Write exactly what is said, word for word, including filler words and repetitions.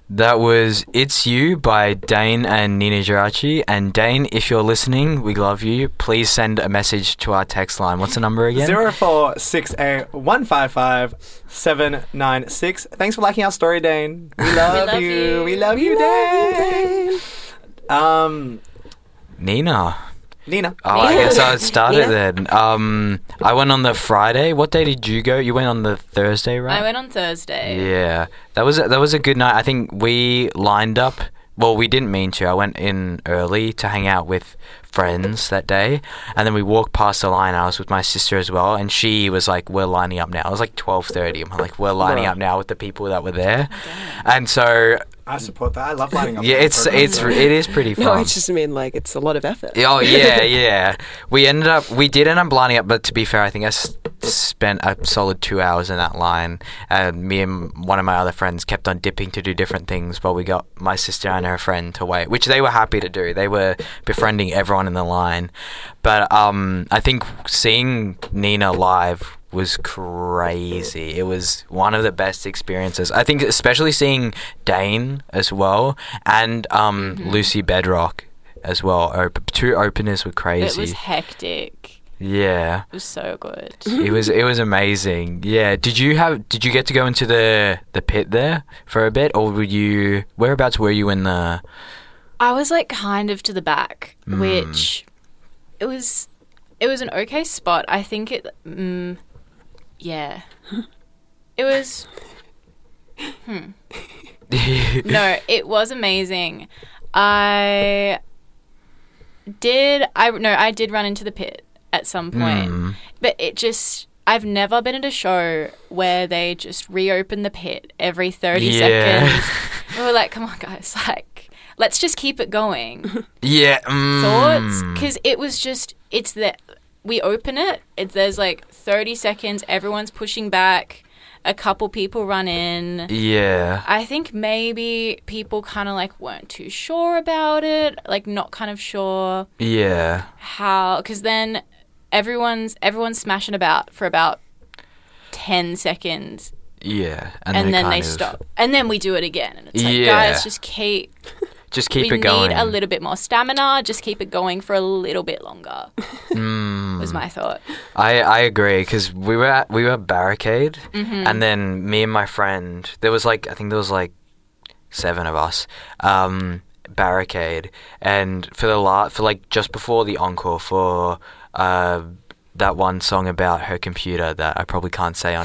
That was It's You by Dane and Nina Geraci. And Dane, if you're listening, we love you. Please send a message to our text line. What's the number again? zero four six eight one five five seven nine six. Thanks for liking our story, Dane. We love, love you. you. We love you, Dane. Um, Nina. Nina. Oh, I guess I'll start it then. Um, I went on the Friday. What day did you go? You went on the Thursday, right? I went on Thursday. Yeah, that was a, that was a good night. I think we lined up. Well, we didn't mean to. I went in early to hang out with friends that day, and then we walked past the line. I was with my sister as well, and she was like, "We're lining up now." It was like twelve thirty. I'm like, "We're lining Bruh. up now with the people that were there," and so I support that. I love lighting up. yeah, it's it's it is pretty fun. No, I just mean like it's a lot of effort. Oh yeah, yeah. We ended up, we did end up lining up, but to be fair, I think I s- spent a solid two hours in that line. And me and one of my other friends kept on dipping to do different things, while we got my sister and her friend to wait, which they were happy to do. They were befriending everyone in the line. But um, I think seeing Nina live was crazy. It was one of the best experiences. I think especially seeing Dane as well, and um, Mm-hmm. Lucy Bedrock as well. Op- two openers were crazy. It was hectic. Yeah, It was so good. it was it was amazing. Yeah, did you have did you get to go into the the pit there for a bit, or were you whereabouts were you in the? I was like kind of to the back, Mm. which it was it was an okay spot. I think it mm, yeah. It was hmm. No, it was amazing. I did I no, I did run into the pit at some point. Mm. But it just I've never been at a show where they just reopen the pit every thirty Yeah. seconds. We were like, come on guys, like let's just keep it going. Yeah. Mm. Thoughts? Because it was just, it's that we open it, it, there's like thirty seconds, everyone's pushing back, a couple people run in. Yeah. I think maybe people kind of like weren't too sure about it, like not kind of sure Yeah. how, because then everyone's everyone's smashing about for about ten seconds, Yeah. and, it then kind they of- stop, and then we do it again, and it's like, Yeah. guys, just keep. Just keep we it going. need a little bit more stamina. Just keep it going for a little bit longer. Mm. Was my thought. I, I agree, because we were at, we were at Barricade, Mm-hmm. and then me and my friend, there was like, I think there was like seven of us, um, Barricade, and for the la- for like just before the encore for uh, that one song about her computer that I probably can't say on